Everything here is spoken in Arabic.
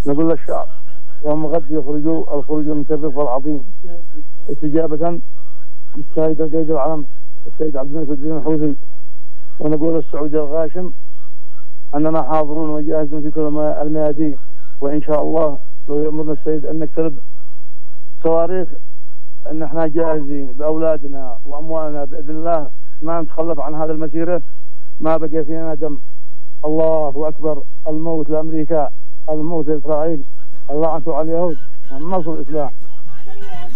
نقول للشعب يوم غد يخرجوا الخروج المشرف والعظيم استجابة للسيد القائد العام السيد عبد الملك الدين الحوثي، ونقول للسعودي الغاشم أننا حاضرون وجاهزون في كل الميادين، وإن شاء الله لو يأمرنا السيد أن نقترب صواريخ أن احنا جاهزين بأولادنا وأموالنا بإذن الله، ما نتخلف عن هذا المسيرة، ما بقي فينا دم. الله أكبر. الموت لأمريكا، الموت لإسرائيل، اللعنة على اليهود، النصر الإسلام.